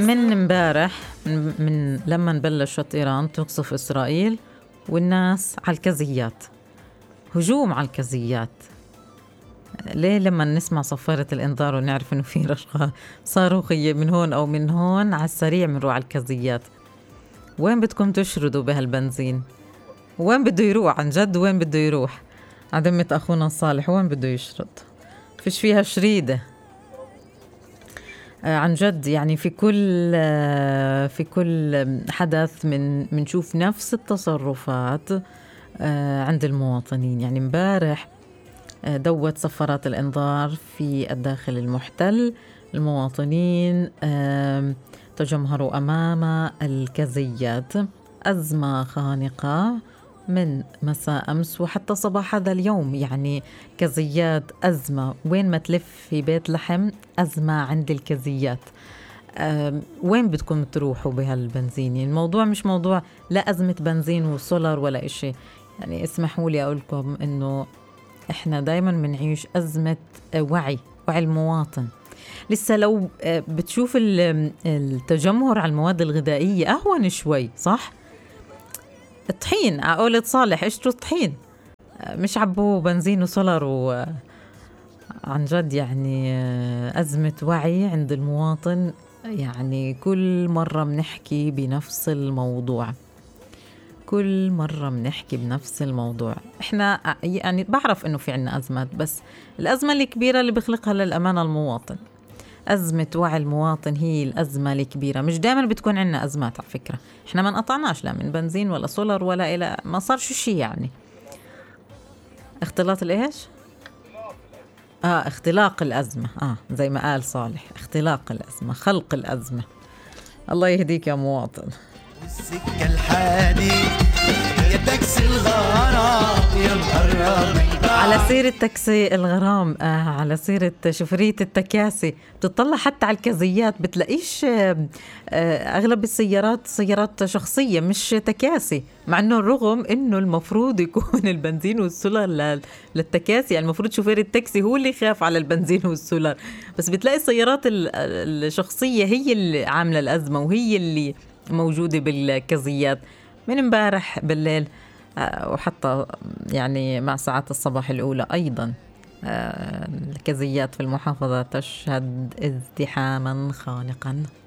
من امبارح من لما بلشت إيران تقصف إسرائيل والناس على الكزيات، هجوم على الكزيات. ليه لما نسمع صفارة الإنذار ونعرف إنه في رشقة صاروخية من هون أو من هون على السريع بنروح على الكزيات؟ وين بدكم تشردوا بهالبنزين؟ وين بده يروح عن جد؟ وين بده يروح؟ عدمة أخونا صالح وين بده يشرد؟ فيش فيها شريدة عن جد. يعني في كل حدث منشوف نفس التصرفات عند المواطنين. يعني مبارح دوت صفارات الإنذار في الداخل المحتل، المواطنين تجمهروا أمام الكزيات. أزمة خانقة من مساء أمس وحتى صباح هذا اليوم. يعني كزيات أزمة، وين ما تلف في بيت لحم أزمة عند الكزيات. وين بدكم تروحوا بهالبنزين؟ الموضوع مش موضوع لا أزمة بنزين وسولار ولا إشي. يعني اسمحوا لي أقول لكم إنه إحنا دايما بنعيش أزمة وعي المواطن. لسه لو بتشوف التجمهر على المواد الغذائية أهون شوي، صح؟ الطحين عقولة صالح اشتروا الطحين، مش عبوا بنزين وسولار. عن جد يعني أزمة وعي عند المواطن. يعني كل مرة بنحكي بنفس الموضوع، كل مرة بنحكي بنفس الموضوع. احنا يعني بعرف انه في عنا أزمات، بس الأزمة الكبيرة اللي بيخلقها للأمانة المواطن. أزمة وعي المواطن هي الأزمة الكبيرة. مش دائما بتكون عنا أزمات على فكرة، احنا ما انقطعناش لا من بنزين ولا سولار ولا إلى ما صار شي. يعني اختلاط الإيش؟ اختلاق الأزمة. زي ما قال صالح، اختلاق الأزمة، خلق الأزمة. الله يهديك يا مواطن. السكة الحادي يا تاكسي الغرام يا مقرب. على سيرة تاكسي الغرام، على سيرة شوفرية التكاسي، بتطلع حتى على الكزيات بتلاقيش أغلب السيارات سيارات شخصية مش تكاسي، مع أنه الرغم أنه المفروض يكون البنزين والسولار للتكاسي. يعني المفروض شوفير التاكسي هو اللي يخاف على البنزين والسولار، بس بتلاقي السيارات الشخصية هي اللي عاملة الأزمة وهي اللي موجودة بالكزيات من امبارح بالليل وحتى يعني مع ساعات الصباح الأولى. أيضا الكزيات في المحافظة تشهد ازدحاما خانقا.